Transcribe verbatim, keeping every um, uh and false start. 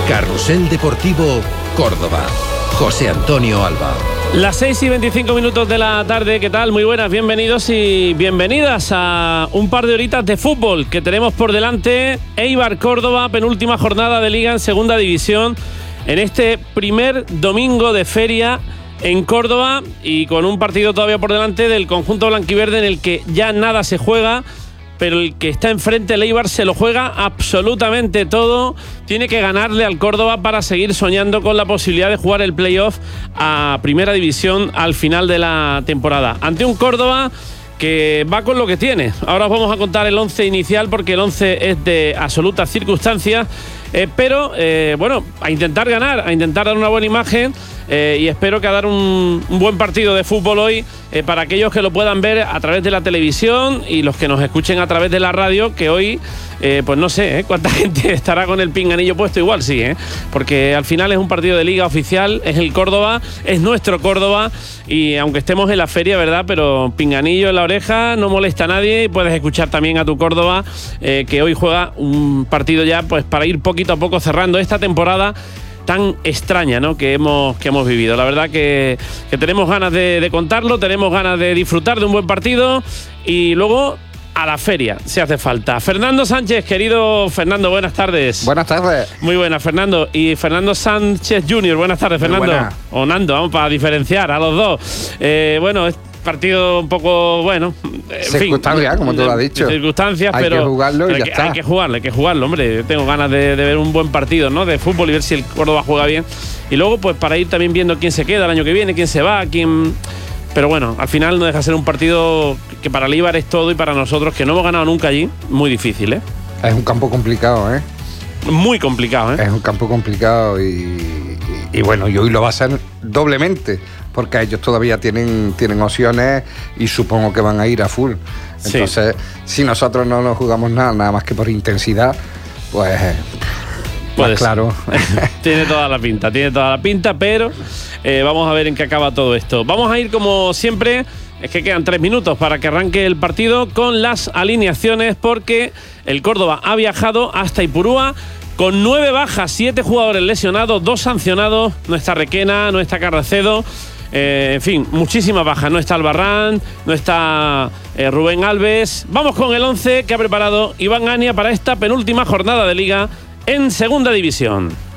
Carrusel Deportivo Córdoba. José Antonio Alba. Las seis y veinticinco minutos de la tarde, ¿qué tal? Muy buenas, bienvenidos y bienvenidas a un par de horitas de fútbol que tenemos por delante. Eibar Córdoba, penúltima jornada de Liga en Segunda División, en este primer domingo de feria en Córdoba y con un partido todavía por delante del conjunto blanquiverde en el que ya nada se juega, pero el que está enfrente, el Eibar, se lo juega absolutamente todo. Tiene que ganarle al Córdoba para seguir soñando con la posibilidad de jugar el playoff a Primera División al final de la temporada. Ante un Córdoba que va con lo que tiene. Ahora os vamos a contar el once inicial porque el once es de absolutas circunstancias. Eh, pero, eh, bueno, a intentar ganar, a intentar dar una buena imagen eh, y espero que a dar un, un buen partido de fútbol hoy eh, para aquellos que lo puedan ver a través de la televisión y los que nos escuchen a través de la radio, que hoy, eh, pues no sé, ¿eh? cuánta gente estará con el pinganillo puesto, igual sí, ¿eh? porque al final es un partido de Liga oficial, es el Córdoba, es nuestro Córdoba y aunque estemos en la feria, ¿verdad? Pero pinganillo en la oreja, no molesta a nadie y puedes escuchar también a tu Córdoba eh, que hoy juega un partido ya pues para ir poquito a poco cerrando esta temporada tan extraña, ¿no? que hemos que hemos vivido. La verdad que, que tenemos ganas de, de contarlo, tenemos ganas de disfrutar de un buen partido y luego a la feria, si hace falta. Fernando Sánchez, querido Fernando, buenas tardes. Buenas tardes. Muy buenas, Fernando. Y Fernando Sánchez junior, buenas tardes, Fernando. Buena. O Nando, vamos, para diferenciar a los dos. Eh, bueno, es partido un poco, bueno, en circunstancias, fin, como tú lo has dicho. Circunstancias, hay pero que jugarlo y pero ya hay, está. hay que jugarlo, hay que jugarlo, hombre. Yo tengo ganas de, de ver un buen partido, ¿no? De fútbol y ver si el Córdoba juega bien. Y luego, pues, para ir también viendo quién se queda el año que viene, quién se va, quién. Pero bueno, al final no deja de ser un partido que para el Eibar es todo y para nosotros, que no hemos ganado nunca allí, muy difícil, ¿eh? Es un campo complicado, ¿eh? Muy complicado, ¿eh? Es un campo complicado y, y, y bueno, y hoy lo va a ser doblemente, porque ellos todavía tienen, tienen opciones y supongo que van a ir a full. Entonces, sí. si nosotros no nos jugamos nada, nada más que por intensidad, pues, pues claro. Tiene toda la pinta, tiene toda la pinta, pero eh, vamos a ver en qué acaba todo esto. Vamos a ir como siempre. Es que quedan tres minutos para que arranque el partido con las alineaciones porque el Córdoba ha viajado hasta Ipurúa con nueve bajas, siete jugadores lesionados, dos sancionados. No está Requena, no está Carracedo. Eh, en fin, muchísimas bajas. No está Albarrán, no está eh, Rubén Alves. Vamos con el once que ha preparado Iván Ania para esta penúltima jornada de Liga en Segunda División.